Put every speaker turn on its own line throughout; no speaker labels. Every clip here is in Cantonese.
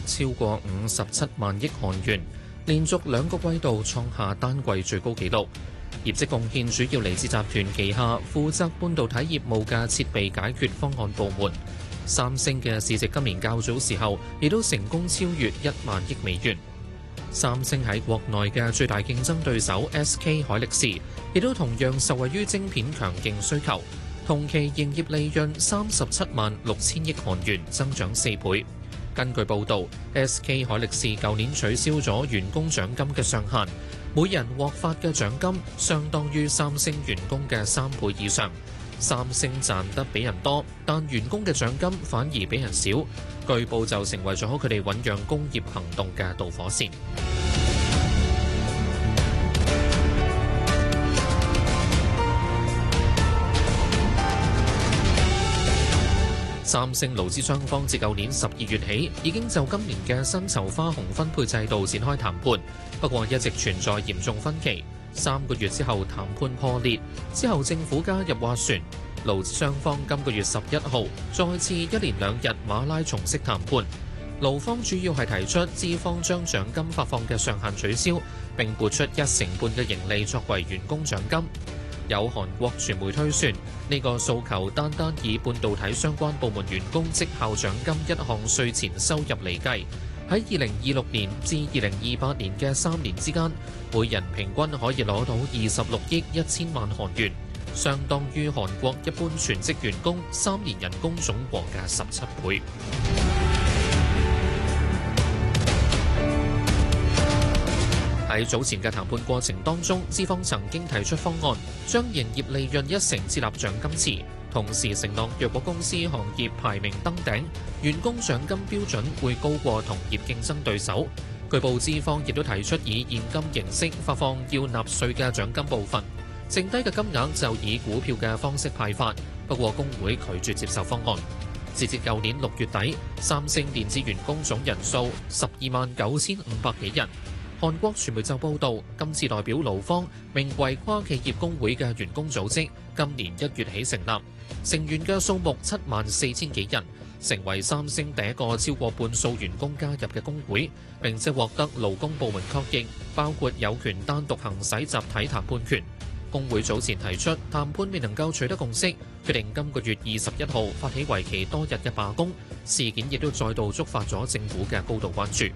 超過57萬億韓元，連續2個季度創下單季最高紀錄。業績貢獻主要嚟自集團旗下負責半導體業務嘅設備解決方案部門。三星嘅市值今年較早時候亦都成功超越1萬億美元。三星喺國內嘅最大競爭對手 SK 海力士亦都同樣受惠於晶片強勁需求，同期營業利潤37萬6千億韓元，增長4倍。根據報導 ，SK 海力士舊年取消咗員工獎金嘅上限，每人獲發嘅獎金相當於三星員工嘅3倍以上。三星賺得比人多，但員工嘅獎金反而比人少，據報就成為咗佢哋醞釀工業行動嘅導火線。三星勞資雙方自舊年12月起已經就今年嘅薪酬花紅分配制度展開談判，不過一直存在嚴重分歧。3個月之後談判破裂，之後政府加入斡旋，勞資雙方今個月11號再次1連2日馬拉松式談判。勞方主要係提出資方將獎金發放嘅上限取消，並撥出1成半嘅盈利作為員工獎金。有韓國傳媒推算，呢個訴求單單以半導體相關部門員工績效獎金一項稅前收入嚟計，喺2026年至2028年嘅3年之間，每人平均可以攞到26億1000萬韓元，相當於韓國一般全職員工3年人工總和嘅17倍。喺早前嘅談判過程當中，資方曾經提出方案，將營業利潤1成設立獎金池，同時承諾若果公司行業排名登頂，員工獎金標準會高過同業競爭對手。據報資方亦都提出以現金形式發放要納稅嘅獎金部分，剩低嘅金額就以股票嘅方式派發。不過工會拒絕接受方案。截至舊年6月底，三星電子員工總人數129500幾人。韓國傳媒就報道，今次代表勞方名為跨企業工會嘅員工組織，今年1月起成立，成員嘅數目74000幾人，成為三星第一個超過半數員工加入嘅工會，並且獲得勞工部門確認，包括有權單獨行使集體談判權。工會早前提出談判未能夠取得共識，決定今個月21號發起為期多日嘅罷工，事件亦都再度觸發咗政府嘅高度關注。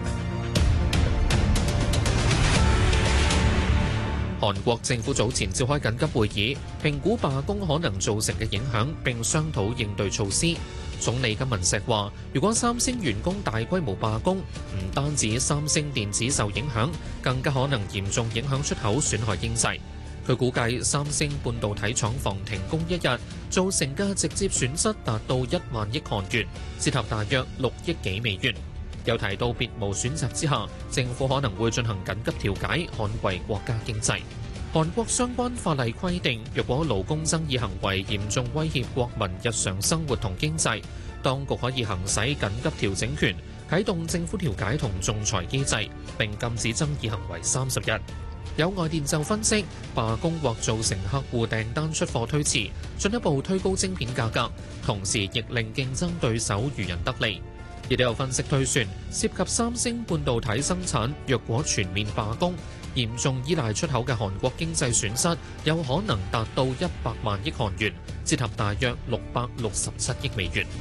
韓國政府早前召開緊急會議，評估罷工可能造成嘅影響，並商討應對措施。總理金文錫話，如果三星員工大規模罷工，唔單止三星電子受影響，更加可能嚴重影響出口，損害經濟。佢估計三星半導體廠房停工1日，造成嘅直接損失達到1萬億韓元，折合大約6億幾美元。又提到別無選擇之下，政府可能會進行緊急調解，捍衛國家經濟。韓國相關法例規定，若果勞工爭議行為嚴重威脅國民日常生活同經濟，當局可以行使緊急調整權，啟動政府調解同仲裁機制，並禁止爭議行為30日。有外電就分析，罷工或造成客戶訂單出貨推遲，進一步推高晶片價格，同時亦令競爭對手漁人得利。亦都有分析推算，涉及三星半導體生產，若果全面罷工，嚴重依賴出口嘅韓國經濟損失有可能達到100萬億韓元，折合大約667億美元。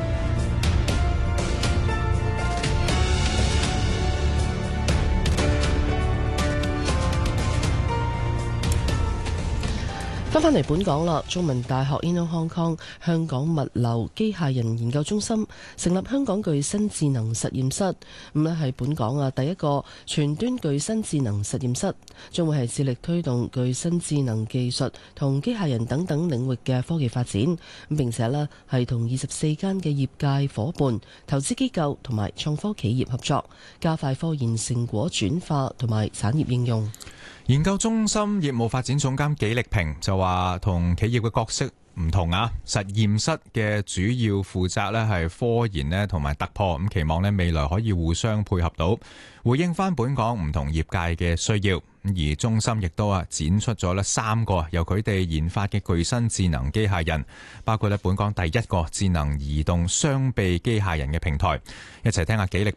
翻嚟本港啦，中文大學 Inno Hong Kong 香港物流機械人研究中心成立香港具身智能實驗室，咁咧係本港第一個全端具身智能實驗室，將會係致力推動具身智能技術同機械人等等領域嘅科技發展，並且咧係同24間嘅業界夥伴、投資機構同埋創科企業合作，加快科研成果轉化同埋產業應用。
研究中心業務發展總監紀力平就話，同企業嘅角色唔同啊，實驗室嘅主要負責呢係科研呢同埋突破，咁期望呢未來可以互相配合到，回應翻本港唔同業界嘅需要。而中心亦都展出咗呢3個由佢哋研發嘅具身智能機械人，包括呢本港第一個智能移動雙臂機械人嘅平台。一齊聽下紀力